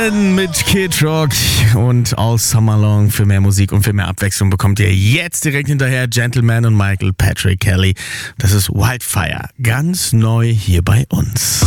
Allen mit Kid Rock und All Summer Long. Für mehr Musik und für mehr Abwechslung bekommt ihr jetzt direkt hinterher Gentleman und Michael Patrick Kelly. Das ist Wildfire, ganz neu hier bei uns.